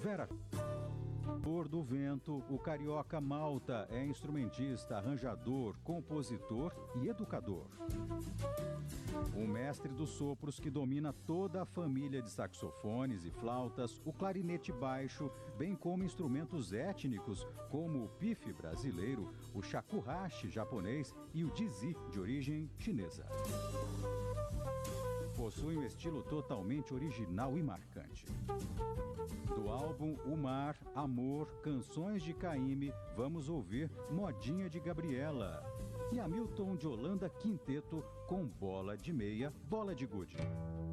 Vera Cor do Vento, o carioca Malta é instrumentista, arranjador, compositor e educador. O mestre dos sopros que domina toda a família de saxofones e flautas, o clarinete baixo, bem como instrumentos étnicos como o pife brasileiro, o shakuhachi japonês e o dizi de origem chinesa. Possui um estilo totalmente original e marcante. Do álbum O Mar, Amor, Canções de Caymmi, vamos ouvir Modinha de Gabriela e Hamilton de Holanda Quinteto com Bola de Meia, Bola de Gude.